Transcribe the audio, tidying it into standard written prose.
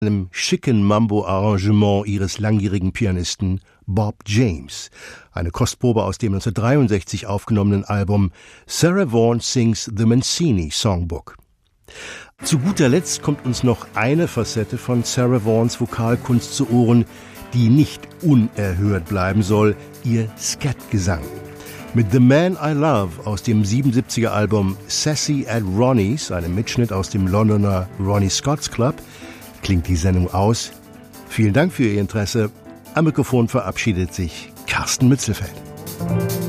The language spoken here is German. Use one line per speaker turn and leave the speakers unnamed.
einem schicken Mambo-Arrangement ihres langjährigen Pianisten Bob James. Eine Kostprobe aus dem 1963 aufgenommenen Album Sarah Vaughan Sings The Mancini Songbook. Zu guter Letzt kommt uns noch eine Facette von Sarah Vaughans Vokalkunst zu Ohren, die nicht unerhört bleiben soll, ihr Scat-Gesang. Mit The Man I Love aus dem 77er Album Sassy at Ronnie's, einem Mitschnitt aus dem Londoner Ronnie Scott's Club, klingt die Sendung aus. Vielen Dank für Ihr Interesse. Am Mikrofon verabschiedet sich Carsten Mützelfeld.